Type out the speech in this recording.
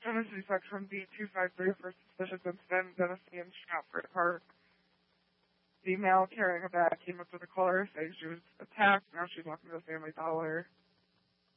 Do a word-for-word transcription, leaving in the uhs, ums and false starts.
Tennessee Section B two five three for suspicious incident, Genesee and Stratford Park. Female carrying a bag came up to the caller saying she was attacked. Now she's walking to the Family Dollar.